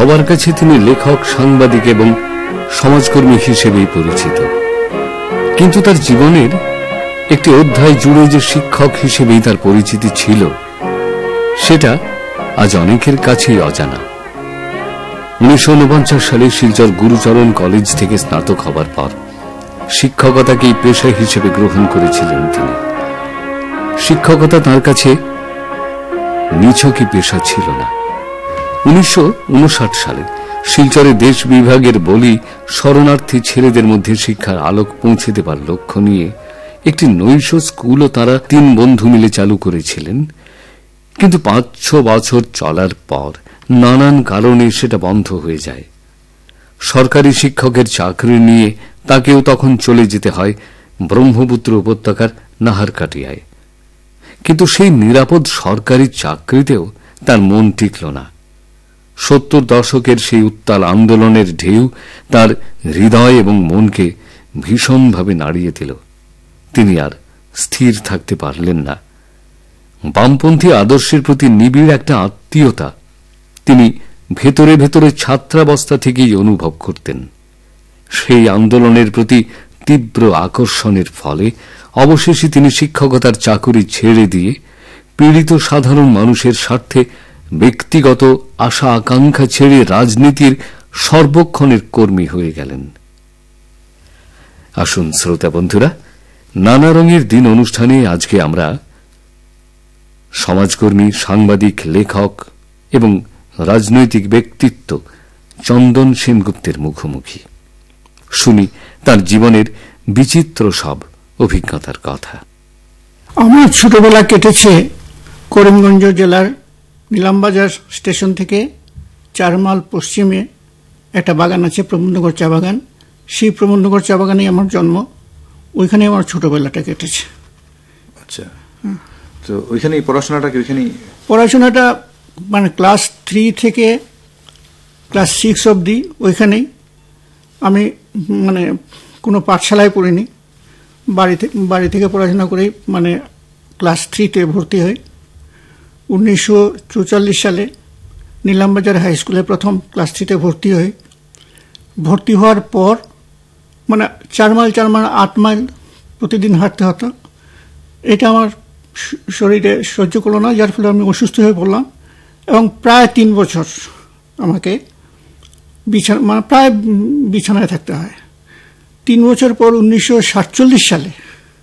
সবার কাছে তিনি লেখক, সাংবাদিক এবং সমাজকর্মী হিসেবেই পরিচিত। কিন্তু তার জীবনের একটি অধ্যায় জুড়ে যে শিক্ষক হিসেবেই তার পরিচিতি ছিল, সেটা আজ অনেকের কাছেই অজানা। 1949 সালে শিলচর গুরুচরণ কলেজ থেকে স্নাতক হবার পর শিক্ষকতাকেই পেশা হিসেবে গ্রহণ করেছিলেন তিনি। শিক্ষকতা তার কাছে নিছকই পেশা ছিল না। 1959 সালে শিলচরে দেশ বিভাগের বলি শরণার্থী ছেলেদের মধ্যে শিক্ষার আলোক পৌঁছে দেবার লক্ষ্য নিয়ে একটি নৈশ স্কুলও তারা 3 বন্ধু মিলে চালু করেছিলেন। কিন্তু 5-6 বছর চলার পর নানান কারণে সেটা বন্ধ হয়ে যায়। সরকারি শিক্ষকের চাকরি নিয়ে তাকেও তখন চলে যেতে হয় ব্রহ্মপুত্র উপত্যকার নাহারকাটিয়ায়। কিন্তু সেই নিরাপদ সরকারি চাকরিতেও তার মন টিকল না। 70 দশকের সেই উত্তাল আন্দোলনের ঢেউ তার হৃদয় এবং মনকে ভীষণভাবে নাড়িয়ে দিল। তিনি আর স্থির থাকতে পারলেন না। বামপন্থী আদর্শের প্রতি নিবিড় একটা আত্মীয়তা তিনি ভেতরে ভেতরে ছাত্রাবস্থা থেকেই অনুভব করতেন। সেই আন্দোলনের প্রতি তীব্র আকর্ষণের ফলে অবশেষে তিনি শিক্ষকতার চাকুরি ছেড়ে দিয়ে পীড়িত সাধারণ মানুষের স্বার্থে ব্যক্তিগত আশা আকাঙ্ক্ষা ছেড়ে রাজনীতির সর্বক্ষণের কর্মী হয়ে গেলেন। আসুন শ্রোতা বন্ধুরা, নানা রঙের দিন অনুষ্ঠানে আজকে আমরা সমাজকর্মী, সাংবাদিক, লেখক এবং রাজনৈতিক ব্যক্তিত্ব চন্দন সেনগুপ্তের মুখোমুখি। শুনি তার জীবনের বিচিত্র সব অভিজ্ঞতার কথা। আমার ছোটবেলা কেটেছে করিমগঞ্জ জেলার নিলামবাজার স্টেশন থেকে 4 মাইল পশ্চিমে একটা বাগান আছে, প্রমোদনগর চা বাগান। সেই প্রমোদনগর চা বাগানেই আমার জন্ম, ওইখানে আমার ছোটবেলাটা কেটেছে। আচ্ছা, তো ওইখানেই পড়াশোনাটা কি? পড়াশোনাটা মানে ক্লাস 3 থেকে ক্লাস 6 অবধি ওইখানেই। আমি মানে কোনো পাঠশালায় পড়িনি, বাড়ি থেকে পড়াশোনা করে মানে ক্লাস 3-তে ভর্তি হই। 1944 সালে নিলামবাজার হাই স্কুলে প্রথম ক্লাস 3-তে ভর্তি হই। ভর্তি হওয়ার পর মানে 4 মাইল 8 মাইল প্রতিদিন হাঁটতে হতো। এটা আমার শরীরে সহ্য করলো না, যার ফলে আমি অসুস্থ হয়ে পড়লাম এবং প্রায় 3 বছর আমাকে প্রায় বিছানায় থাকতে হয়। 3 বছর পর 1947 সালে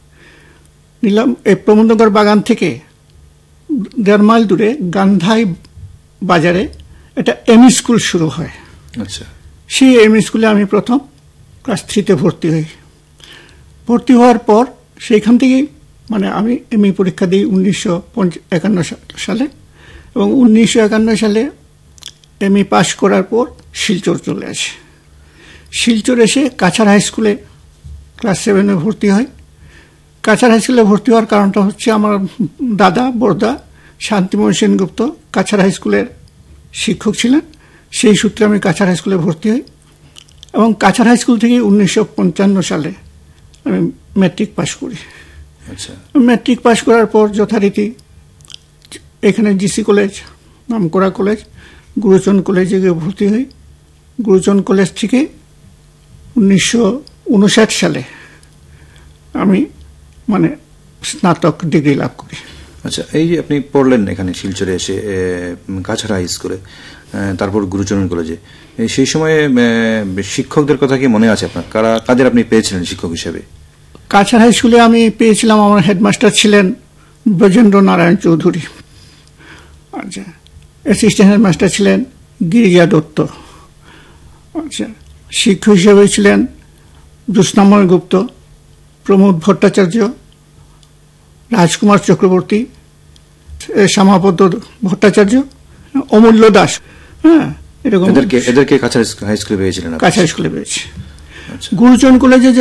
এই প্রমোদনগর বাগান থেকে 1.5 মাইল দূরে গান্ধাই বাজারে একটা এমই স্কুল শুরু হয়। আচ্ছা, সেই এমই স্কুলে আমি প্রথম ক্লাস 3-তে ভর্তি হই। ভর্তি হওয়ার পর সেইখান থেকেই মানে আমি এমই পরীক্ষা দিই 1951 সালে এবং 1951 সালে এমই পাশ করার পর শিলচর চলে আসে। শিলচর এসে কাছাড় হাই স্কুলে ক্লাস 7-এ ভর্তি হয়। কাছাড় হাই স্কুলে ভর্তি হওয়ার কারণটা হচ্ছে আমার দাদা বড়দা শান্তিমোহন সেনগুপ্ত কাছাড় হাই স্কুলের শিক্ষক ছিলেন। সেই সূত্রে আমি কাছাড় হাই স্কুলে ভর্তি হই এবং কাছাড় হাই স্কুল থেকে 1955 সালে আমি ম্যাট্রিক পাশ করি। আচ্ছা, ম্যাট্রিক পাশ করার পর যথারীতি এখানে জিসি কলেজ, নামকরা কলেজ, গুরুচরণ কলেজে গিয়ে ভর্তি হই। গুরুচরণ কলেজ থেকে 1959 সালে আমি মানে স্নাতক ডিগ্রি লাভ করি। আচ্ছা, এই যে আপনি পড়লেন এখানে শিলচরে এসে কাছাড় হাই স্কুলে, তারপর গুরুচরণ কলেজে, সেই সময়ে শিক্ষকদের কথা কি মনে আছে আপনার? কাদের আপনি পেয়েছিলেন শিক্ষক হিসেবে? কাছাড় হাই স্কুলে আমি পেয়েছিলাম, আমার হেডমাস্টার ছিলেন ব্রজেন্দ্র নারায়ণ চৌধুরী। আচ্ছা, অ্যাসিস্ট্যান্ট হেডমাস্টার ছিলেন গিরিজা দত্ত। আচ্ছা, শিক্ষক হিসেবে ছিলেন জ্যোৎস্নাময় গুপ্ত, প্রমোদ ভট্টাচার্য, রাজকুমার চক্রবর্তী, শ্যামাপদ ভট্টাচার্য, অমূল্য দাস। হ্যাঁ, এরকম এদেরকে কাছাড় হাই স্কুলে পেয়েছিলেন? কাছাড় স্কুলে পেয়েছি। গুরুচরণ কলেজে